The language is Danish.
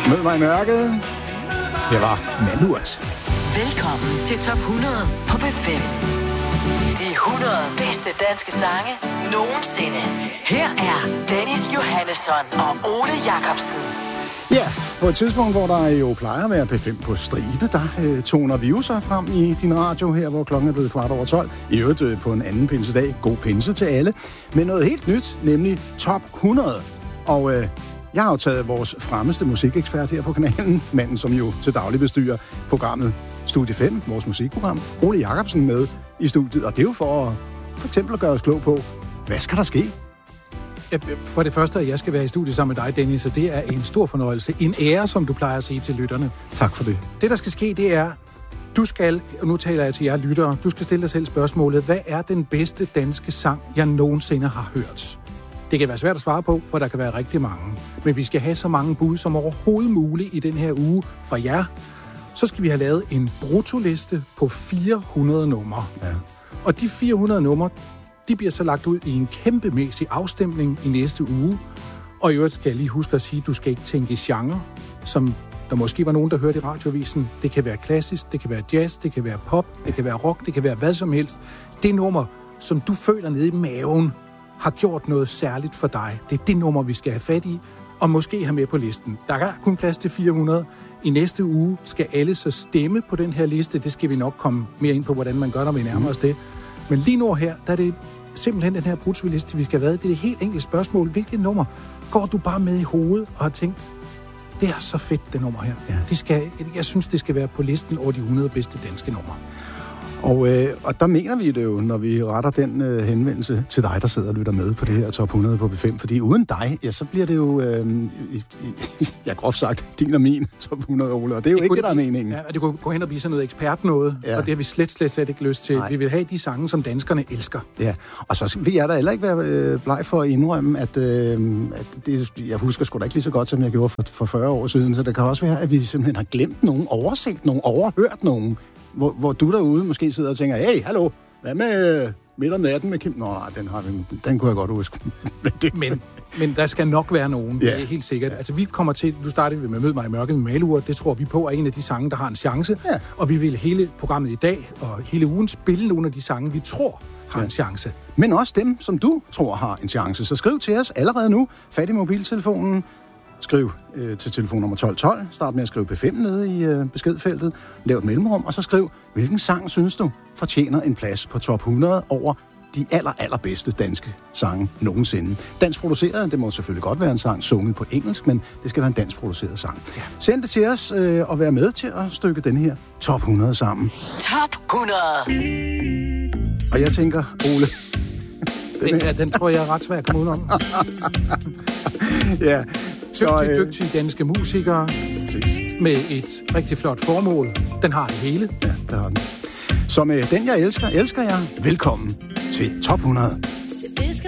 Mød mig i mørket. Det var Malurt. Velkommen til Top 100 på B5. De 100 bedste danske sange nogensinde. Her er Dennis Johannesson og Ole Jacobsen. Ja, på et tidspunkt, hvor der jo plejer at være P5 på stribe, der toner vi jo så frem i din radio her, hvor klokken er blevet 12:15. I øvrigt på en anden pinsedag. God pinse til alle. Men noget helt nyt, nemlig Top 100. Og jeg har jo taget vores fremmeste musikekspert her på kanalen, manden som jo til daglig bestyrer programmet Studie 5, vores musikprogram, Ole Jacobsen, med i studiet. Og det er jo for eksempel at gøre os klog på, hvad skal der ske? For det første, at jeg skal være i studiet sammen med dig, Dennis, og det er en stor fornøjelse. En ære, som du plejer at sige til lytterne. Tak for det. Det, der skal ske, det er, du skal, og nu taler jeg til jer lyttere, du skal stille dig selv spørgsmålet, hvad er den bedste danske sang, jeg nogensinde har hørt? Det kan være svært at svare på, for der kan være rigtig mange. Men vi skal have så mange bud som overhovedet muligt i den her uge fra jer. Så skal vi have lavet en bruttoliste på 400 numre. Ja. Og de 400 numre, de bliver så lagt ud i en kæmpemæssig afstemning i næste uge. Og i øvrigt skal jeg lige huske at sige, at du skal ikke tænke i genre, som der måske var nogen, der hørte i radioavisen. Det kan være klassisk, det kan være jazz, det kan være pop, det kan være rock, det kan være hvad som helst. Det nummer, som du føler nede i maven, har gjort noget særligt for dig. Det er det nummer, vi skal have fat i, og måske have med på listen. Der er kun plads til 400. I næste uge skal alle så stemme på den her liste. Det skal vi nok komme mere ind på, hvordan man gør, når vi nærmer os det. Men lige nu her, der er det simpelthen den her bruttoliste, vi skal have været. Det er et helt enkelt spørgsmål. Hvilket nummer går du bare med i hovedet og har tænkt, det er så fedt, det nummer her. Ja. Jeg synes, det skal være på listen over de 100 bedste danske numre. Og der mener vi det jo, når vi retter den henvendelse til dig, der sidder og lytter med på det her Top 100 på B5. Fordi uden dig, ja, så bliver det jo, jeg groft sagt, din og min Top 100, Ole. Og det er jo ikke det, der er meningen. Ja, og det kunne gå hen og blive sådan noget ekspert noget, ja. Og det har vi slet ikke lyst til. Nej. Vi vil have de sange, som danskerne elsker. Ja, og så vil jeg da heller ikke være bleg for at indrømme, at det, jeg husker sgu da ikke lige så godt, som jeg gjorde for 40 år siden. Så det kan også være, at vi simpelthen har glemt nogen, overset nogen, overhørt nogen. Hvor du derude måske sidder og tænker, hey, hallo, hvad med midt om natten med Kim? Nå, nej, den kunne jeg godt huske. men der skal nok være nogen, det er helt sikkert. Altså, vi kommer til, du startede med Mød mig i mørket med Malurt, det tror vi på er en af de sange, der har en chance. Ja. Og vi vil hele programmet i dag og hele ugen spille nogle af de sange, vi tror har en chance. Men også dem, som du tror har en chance. Så skriv til os allerede nu, fat i mobiltelefonen. Skriv til telefonnummer 1212. Start med at skrive P5 nede i beskedfeltet. Lav et mellemrum, og så skriv, hvilken sang synes du fortjener en plads på top 100 over de allerbedste danske sange nogensinde. Dansk produceret, det må selvfølgelig godt være en sang sunget på engelsk, men det skal være en dansk produceret sang. Ja. Send det til os og vær med til at stykke den her top 100 sammen. Top 100! Og jeg tænker, Ole... Den tror jeg er ret svær at komme udenom. Ja. Dygtige danske musikere med et rigtig flot formål. Den har det hele. Ja, det har den. Så med Den jeg elsker, elsker jeg. Velkommen til Top 100.